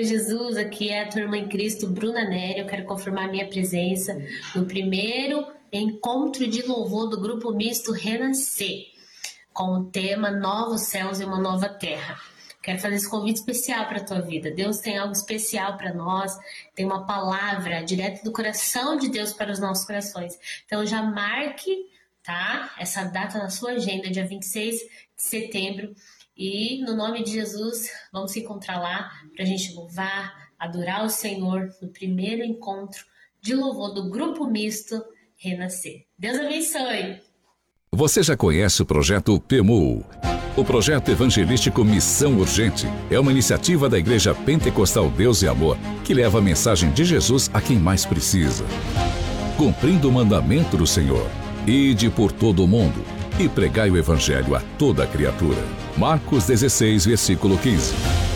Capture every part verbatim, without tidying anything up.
Jesus, aqui é a tua irmã em Cristo, Bruna Nery. Eu quero confirmar minha presença no primeiro encontro de louvor do Grupo Misto Renascer, com o tema Novos Céus e uma Nova Terra. Quero fazer esse convite especial para a tua vida. Deus tem algo especial para nós, tem uma palavra direto do coração de Deus para os nossos corações. Então já marque, tá, essa data na sua agenda, dia vinte e seis de setembro. E no nome de Jesus, vamos se encontrar lá para a gente louvar, adorar o Senhor no primeiro encontro de louvor do Grupo Misto Renascer. Deus abençoe! Você já conhece o projeto P M U? O projeto evangelístico Missão Urgente é uma iniciativa da Igreja Pentecostal Deus e Amor que leva a mensagem de Jesus a quem mais precisa. Cumprindo o mandamento do Senhor, ide por todo o mundo e pregai o evangelho a toda criatura. Marcos dezesseis, versículo quinze.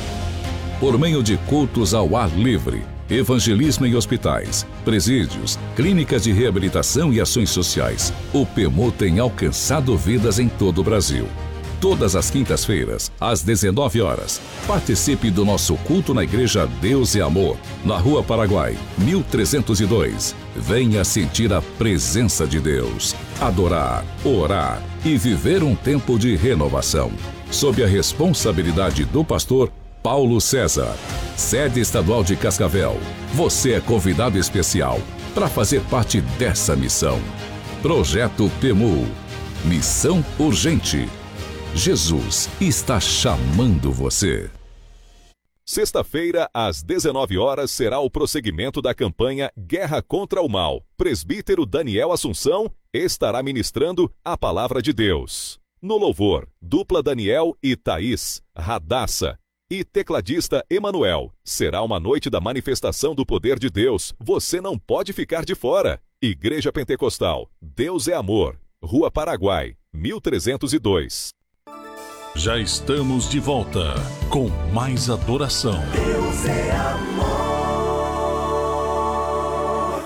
Por meio de cultos ao ar livre, evangelismo em hospitais, presídios, clínicas de reabilitação e ações sociais, o P M U tem alcançado vidas em todo o Brasil. Todas as quintas-feiras, às dezenove horas, participe do nosso culto na Igreja Deus e Amor, na Rua Paraguai, mil trezentos e dois. Venha sentir a presença de Deus, adorar, orar e viver um tempo de renovação. Sob a responsabilidade do pastor Paulo César, sede estadual de Cascavel. Você é convidado especial para fazer parte dessa missão. Projeto P M U. Missão Urgente. Jesus está chamando você. Sexta-feira, às dezenove horas, será o prosseguimento da campanha Guerra contra o Mal. Presbítero Daniel Assunção estará ministrando a palavra de Deus. No louvor, dupla Daniel e Thaís, Radassa, e tecladista Emanuel. Será uma noite da manifestação do poder de Deus. Você não pode ficar de fora. Igreja Pentecostal, Deus é Amor, Rua Paraguai, mil trezentos e dois. Já estamos de volta com mais adoração. Deus é amor.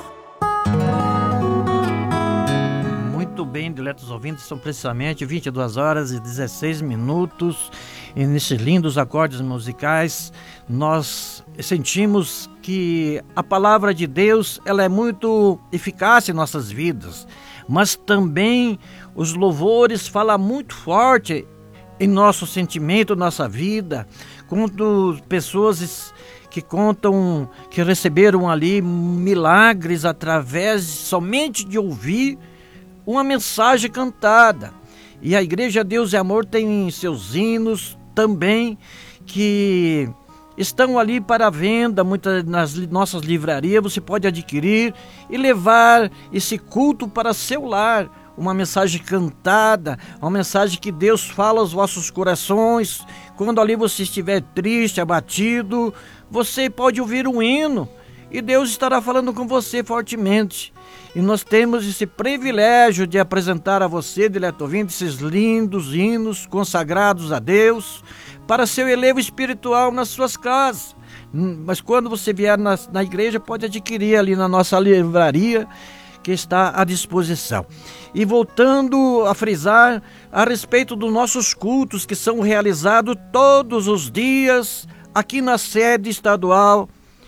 Muito bem, diletos ouvintes, são precisamente vinte e duas horas e dezesseis minutos. E nesses lindos acordes musicais, nós sentimos que a palavra de Deus ela é muito eficaz em nossas vidas, mas também os louvores falam muito forte em nosso sentimento, nossa vida, quando pessoas que contam que receberam ali milagres através somente de ouvir uma mensagem cantada. E a Igreja Deus e Amor tem seus hinos também que estão ali para venda, muitas nas nossas livrarias você pode adquirir e levar esse culto para seu lar. Uma mensagem cantada, uma mensagem que Deus fala aos vossos corações. Quando ali você estiver triste, abatido, você pode ouvir um hino e Deus estará falando com você fortemente. E nós temos esse privilégio de apresentar a você, dileto ouvinte, esses lindos hinos consagrados a Deus para seu elevo espiritual nas suas casas. Mas quando você vier na, na igreja, pode adquirir ali na nossa livraria, que está à disposição. E voltando a frisar a respeito dos nossos cultos que são realizados todos os dias aqui na sede estadual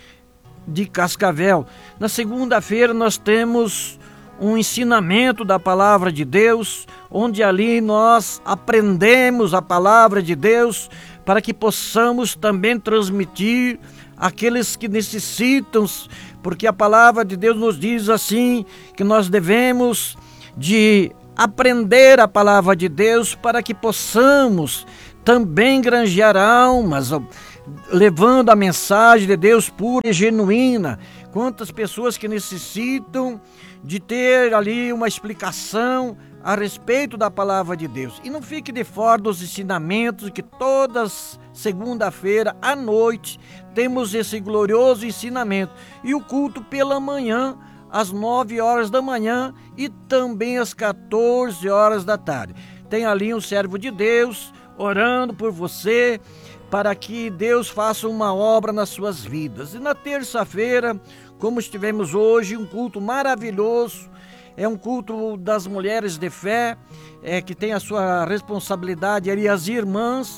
de Cascavel. Na segunda-feira nós temos um ensinamento da palavra de Deus, onde ali nós aprendemos a palavra de Deus para que possamos também transmitir àqueles que necessitam, porque a palavra de Deus nos diz assim, que nós devemos de aprender a palavra de Deus para que possamos também granjear almas, levando a mensagem de Deus pura e genuína. Quantas pessoas que necessitam de ter ali uma explicação a respeito da palavra de Deus. E não fique de fora dos ensinamentos que todas segunda-feira à noite temos esse glorioso ensinamento. E o culto pela manhã, às nove horas da manhã e também às quatorze horas da tarde. Tem ali um servo de Deus orando por você, para que Deus faça uma obra nas suas vidas. E na terça-feira, como estivemos hoje, um culto maravilhoso, é um culto das mulheres de fé, é, que tem a sua responsabilidade ali, as irmãs,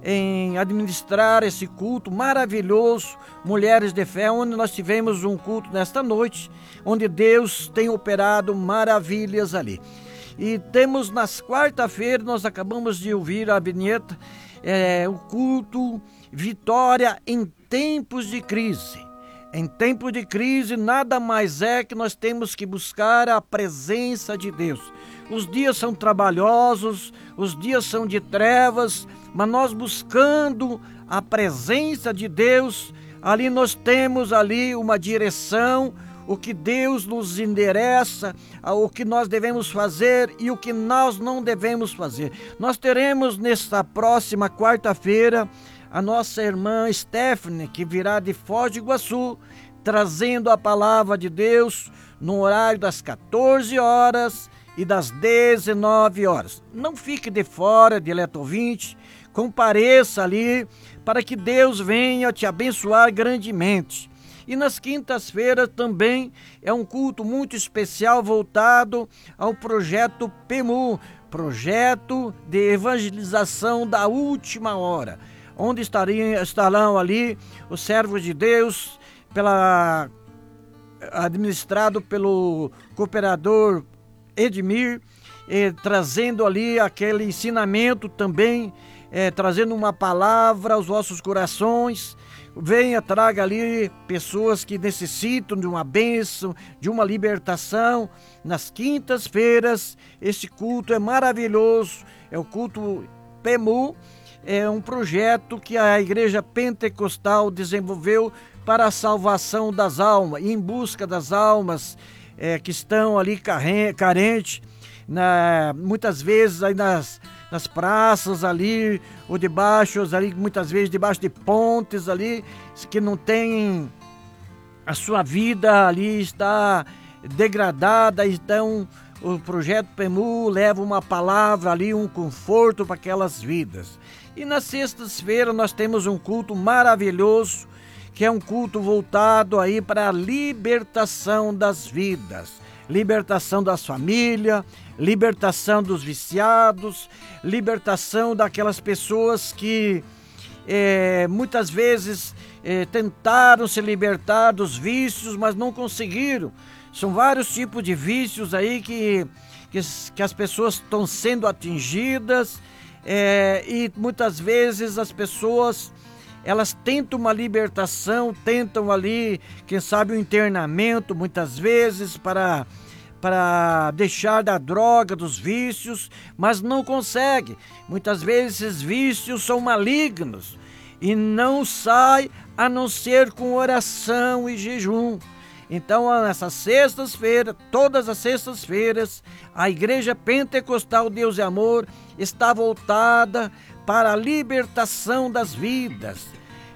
em administrar esse culto maravilhoso, Mulheres de Fé, onde nós tivemos um culto nesta noite, onde Deus tem operado maravilhas ali. E temos nas quarta-feiras, nós acabamos de ouvir a vinheta, é, o culto Vitória em Tempos de Crise. Em tempo de crise, nada mais é que nós temos que buscar a presença de Deus. Os dias são trabalhosos, os dias são de trevas, mas nós buscando a presença de Deus, ali nós temos ali uma direção, o que Deus nos endereça, o que nós devemos fazer e o que nós não devemos fazer. Nós teremos nesta próxima quarta-feira a nossa irmã Stephanie, que virá de Foz do Iguaçu, trazendo a palavra de Deus no horário das quatorze horas e das dezenove horas. Não fique de fora, dileto ouvinte, compareça ali para que Deus venha te abençoar grandemente. E nas quintas-feiras também é um culto muito especial voltado ao projeto P E M U, Projeto de Evangelização da Última Hora, onde estariam, estarão ali os servos de Deus, pela, administrado pelo cooperador Edmir, eh, trazendo ali aquele ensinamento também, eh, trazendo uma palavra aos vossos corações. Venha, traga ali pessoas que necessitam de uma bênção, de uma libertação. Nas quintas-feiras, esse culto é maravilhoso, é o culto P E M U, é um projeto que a Igreja Pentecostal desenvolveu para a salvação das almas, em busca das almas é, que estão ali carentes, na, muitas vezes aí nas, nas praças ali, ou debaixo, ali, muitas vezes debaixo de pontes ali, que não tem, a sua vida ali está degradada. Então o projeto P E M U leva uma palavra ali, um conforto para aquelas vidas. E nas sextas-feiras nós temos um culto maravilhoso, que é um culto voltado aí para a libertação das vidas, libertação das famílias, libertação dos viciados, libertação daquelas pessoas que é, muitas vezes é, tentaram se libertar dos vícios, mas não conseguiram. São vários tipos de vícios aí que, que, que as pessoas estão sendo atingidas, é, e muitas vezes as pessoas elas tentam uma libertação, tentam ali, quem sabe, um internamento, muitas vezes, para, para deixar da droga, dos vícios, mas não consegue. Muitas vezes esses vícios são malignos e não sai a não ser com oração e jejum. Então, nessas sextas-feiras, todas as sextas-feiras, a Igreja Pentecostal Deus e Amor está voltada para a libertação das vidas.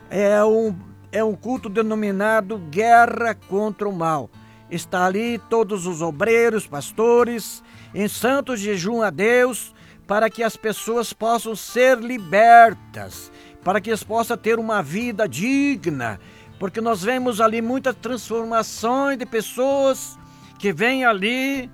É um, é um culto denominado Guerra contra o Mal. Está ali todos os obreiros, pastores, em santo jejum a Deus, para que as pessoas possam ser libertas, para que eles possam ter uma vida digna, porque nós vemos ali muitas transformações de pessoas que vêm ali,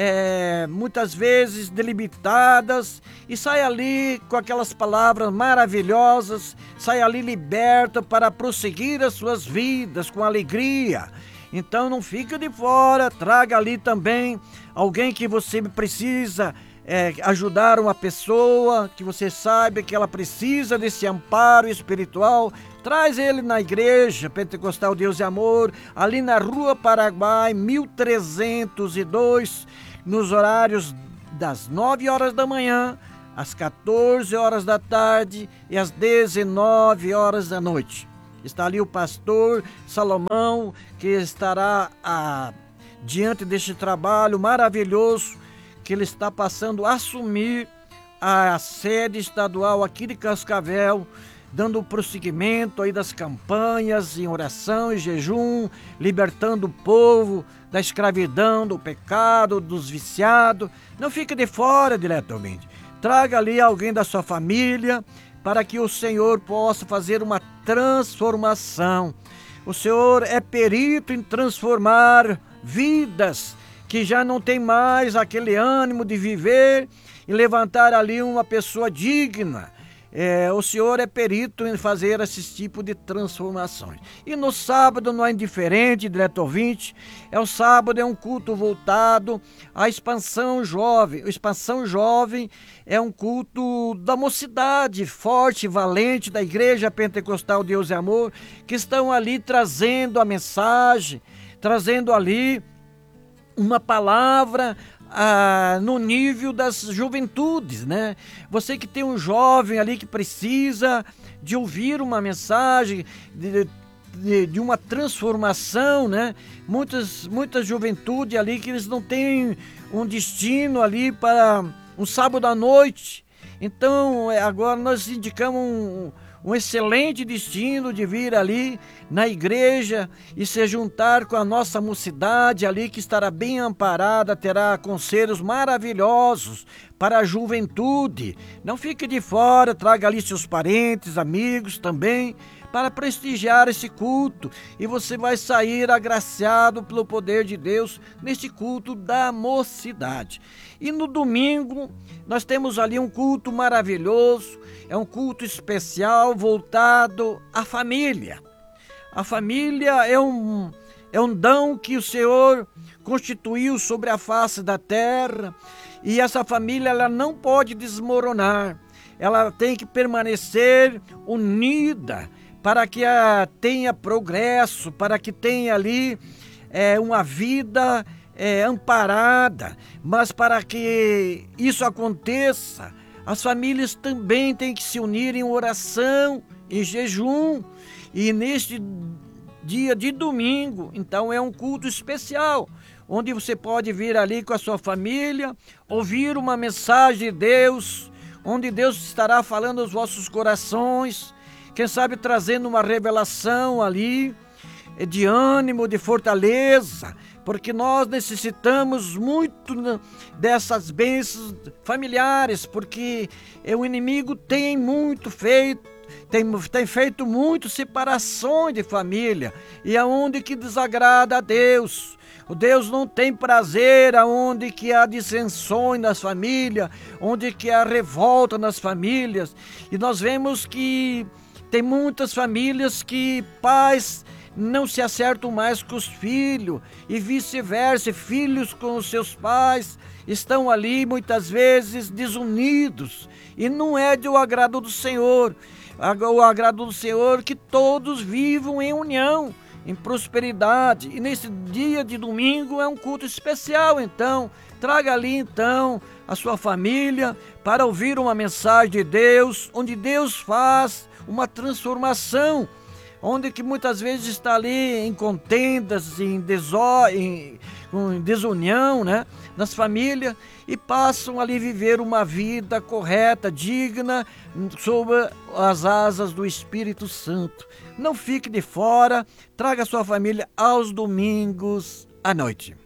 É, muitas vezes delimitadas, e sai ali com aquelas palavras maravilhosas, sai ali liberta para prosseguir as suas vidas com alegria. Então não fique de fora, traga ali também alguém que você precisa é, ajudar, uma pessoa que você sabe que ela precisa desse amparo espiritual. Traz ele na Igreja Pentecostal Deus e Amor, ali na Rua Paraguai, mil trezentos e dois, nos horários das nove horas da manhã, às quatorze horas da tarde e às dezenove horas da noite. Está ali o pastor Salomão, que estará a, diante deste trabalho maravilhoso que ele está passando a assumir a sede estadual aqui de Cascavel, dando prosseguimento aí das campanhas em oração e jejum, libertando o povo da escravidão, do pecado, dos viciados. Não fique de fora, diretamente. Traga ali alguém da sua família, para que o Senhor possa fazer uma transformação. O Senhor é perito em transformar vidas que já não tem mais aquele ânimo de viver, e levantar ali uma pessoa digna, É, o Senhor é perito em fazer esse tipo de transformações. E no sábado não é indiferente, direto ouvinte. É o sábado, é um culto voltado à expansão jovem. A expansão jovem é um culto da mocidade forte e valente da Igreja Pentecostal Deus e Amor, que estão ali trazendo a mensagem, trazendo ali uma palavra Ah, no nível das juventudes, né? Você que tem um jovem ali que precisa de ouvir uma mensagem, de, de, de uma transformação, né? Muitas, muita juventude ali que eles não têm um destino ali para um sábado à noite. Então, agora nós indicamos um, um excelente destino de vir ali na igreja e se juntar com a nossa mocidade ali, que estará bem amparada, terá conselhos maravilhosos para a juventude. Não fique de fora, traga ali seus parentes, amigos também, para prestigiar esse culto, e você vai sair agraciado pelo poder de Deus neste culto da mocidade. E no domingo nós temos ali um culto maravilhoso, é um culto especial voltado à família. A família é um, é um dom que o Senhor constituiu sobre a face da terra, e essa família ela não pode desmoronar, ela tem que permanecer unida, para que a, tenha progresso, para que tenha ali é, uma vida é, amparada. Mas para que isso aconteça, as famílias também têm que se unir em oração, em jejum. E neste dia de domingo, então é um culto especial, onde você pode vir ali com a sua família, ouvir uma mensagem de Deus, onde Deus estará falando aos vossos corações, quem sabe trazendo uma revelação ali, de ânimo, de fortaleza, porque nós necessitamos muito dessas bênçãos familiares, porque o inimigo tem muito feito, tem, tem feito muito separações de família, e aonde que desagrada a Deus. O Deus não tem prazer aonde que há dissensões nas famílias, onde que há revolta nas famílias, e nós vemos que tem muitas famílias que pais não se acertam mais com os filhos e vice-versa, filhos com os seus pais estão ali muitas vezes desunidos, e não é do agrado do Senhor. O agrado do Senhor é que todos vivam em união, em prosperidade, e nesse dia de domingo é um culto especial. Então traga ali então a sua família para ouvir uma mensagem de Deus, onde Deus faz uma transformação, onde que muitas vezes está ali em contendas, em, deso, em, em desunião, né, nas famílias, e passam ali viver uma vida correta, digna, sob as asas do Espírito Santo. Não fique de fora, traga sua família aos domingos à noite.